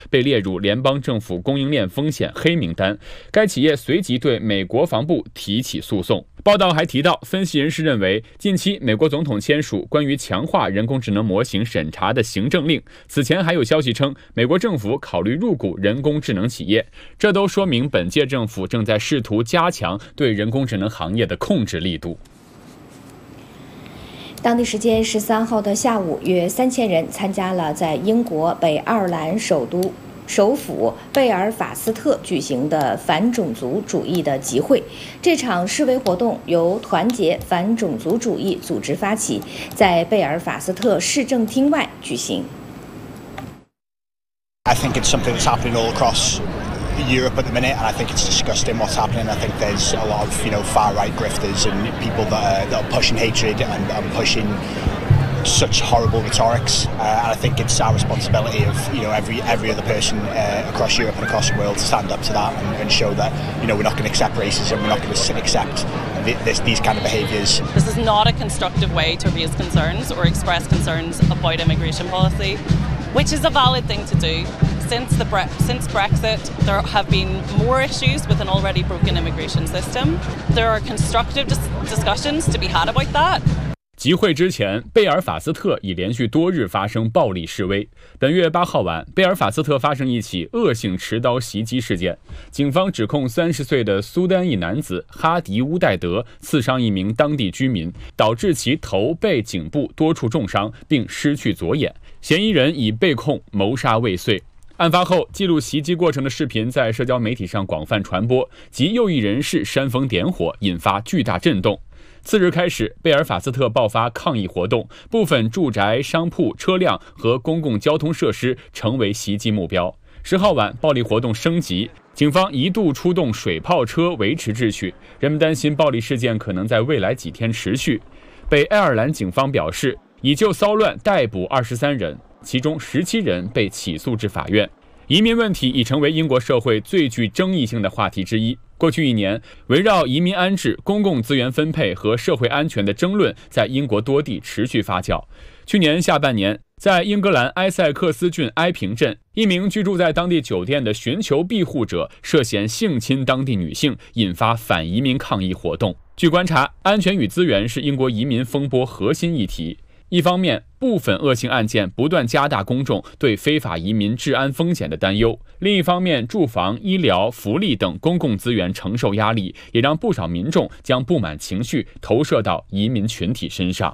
被列入联邦政府供应链风险黑名单。该企业随即对美国防部提起诉讼。报道还提到，分析人士认为，近期美国总统签署关于强化人工智能模型审查的行政令。此前还有消息称，美国政府考虑入股人工智能企业，这都说明本届政府正在试图加强对人工智能行业的控制力度。 当地时间13号的下午，约3000人参加了在英国北爱尔兰首府贝尔法斯特举行的反种族主义的集会。这场示威活动由团结反种族主义组织发起，在贝尔法斯特市政厅外举行。 I think it's something that's happening all across Europe at the minute, and I think it's disgusting what's happening. I think there's a lot of far-right grifters and people that are pushing hatred and pushing such horrible rhetorics, and I think it's our responsibility of every other person across Europe and across the world to stand up to that and show that we're not going to accept racism, we're not going to accept these kind of behaviours. This is not a constructive way to raise concerns or express concerns about immigration policy, which is a valid thing to do. Since Brexit, there have been more issues with an already broken immigration system. There are constructive discussions to be had about that. 集会之前，贝尔法斯特已连续多日发生暴力示威。本月8号晚，贝尔法斯特发生一起恶性持刀袭击事件，警方指控30岁的苏丹裔男子哈迪乌代德刺伤一名当地居民，导致其头、背、颈部多处重伤，并失去左眼。嫌疑人已被控谋杀未遂。案发后，记录袭击过程的视频在社交媒体上广泛传播，及右翼人士煽风点火，引发巨大震动。次日开始，贝尔法斯特爆发抗议活动，部分住宅、商铺、车辆和公共交通设施成为袭击目标。10号晚，暴力活动升级，警方一度出动水炮车维持秩序。人们担心暴力事件可能在未来几天持续。北爱尔兰警方表示，已就骚乱逮捕23人，其中17人被起诉至法院。移民问题已成为英国社会最具争议性的话题之一。过去1年，围绕移民安置、公共资源分配和社会安全的争论在英国多地持续发酵。去年下半年，在英格兰埃塞克斯郡埃平镇，一名居住在当地酒店的寻求庇护者涉嫌性侵当地女性，引发反移民抗议活动。据观察，安全与资源是英国移民风波核心议题。一方面，部分恶性案件不断加大公众对非法移民治安风险的担忧；另一方面，住房、医疗、福利等公共资源承受压力，也让不少民众将不满情绪投射到移民群体身上。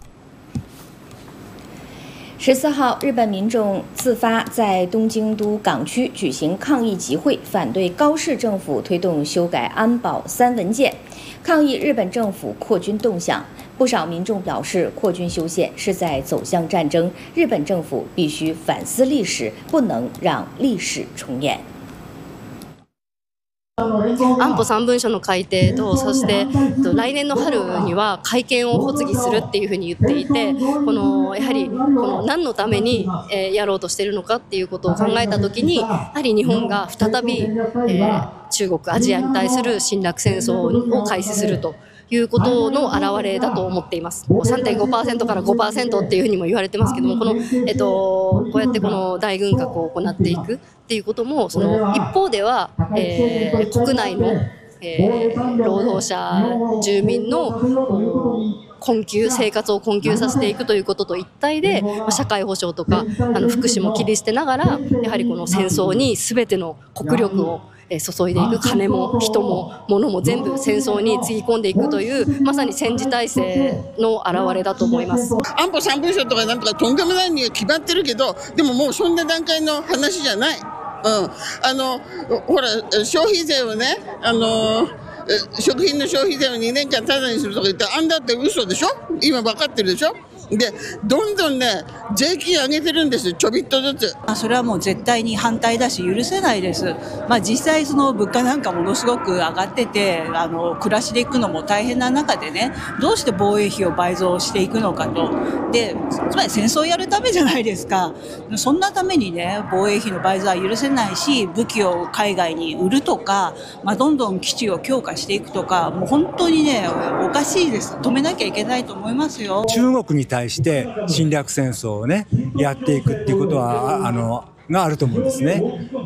14号，日本民众自发在东京都港区举行抗议集会，反对高市政府推动修改安保3文件，抗议日本政府扩军动向。不少民众表示，扩军修宪是在走向战争，日本政府必须反思历史，不能让历史重演。 安保3文書の改定と、そして来年の春には改憲を発議するっていうふうに言っていて、やはり何のためにやろうとしているのかっていうことを考えたときに、やはり日本が再び中国、アジアに対する侵略戦争を開始するということの表れだと思っています。3.5% から 5% っていうふうにも言われてますけども、こうやってこの大軍拡を行っていくっていうことも、その一方では、国内の、労働者住民の生活を困窮させていくということと一体で、社会保障とか福祉も切り捨てながら、やはりこの戦争に全ての国力を注いでいく、金も人も物も全部戦争につぎ込んでいくという、まさに戦時体制の表れだと思います。 安保3文書とかなんとかとんでもないには決まってるけど、でももうそんな段階の話じゃない。ほら消費税をね、食品の消費税を2年間タダにするとか言って、あんだって嘘でしょ。今分かってるでしょ。でどんどんね税金上げてるんですよ、ちょびっとずつ。 それはもう絶対に反対だし許せないです。実際その物価なんかものすごく上がってて、暮らしていくのも大変な中でね、どうして防衛費を倍増していくのかと。でつまり戦争をやるためじゃないですか。そんなためにね、防衛費の倍増は許せないし、武器を海外に売るとか、どんどん基地を強化していくとか、もう本当にねおかしいです。止めなきゃいけないと思いますよ。 中国に対対して侵略戦争をねやっていくっていうことはがあると思うんですね。